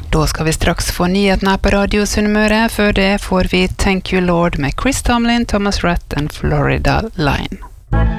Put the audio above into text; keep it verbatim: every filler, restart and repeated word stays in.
Da skal vi straks få nyhetene på Radio Sunnmøre. Før det får vi Thank You Lord med Chris Tomlin, Thomas Rhett og Florida Line.